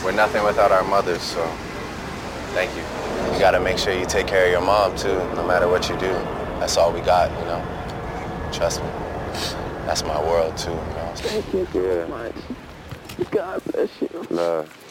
We're nothing without our mothers, so thank you. You gotta make sure you take care of your mom, too, no matter what you do. That's all we got, you know? Trust me. That's my world, too, you know? Thank you so much. God bless you. Love.